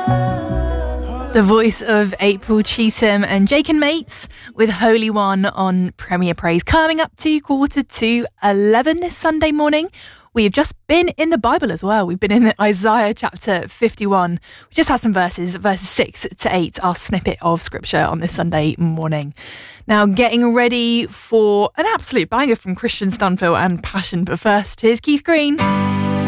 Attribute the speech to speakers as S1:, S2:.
S1: The voice of April Cheetham and Jake and Mates with Holy One on Premier Praise. Coming up to 11:45 this Sunday morning. We have just been in the Bible as well. We've been in Isaiah chapter 51. We just had some verses 6 to 8, our snippet of scripture on this Sunday morning. Now, getting ready for an absolute banger from Christian Stunfield and Passion. But first, here's Keith Green.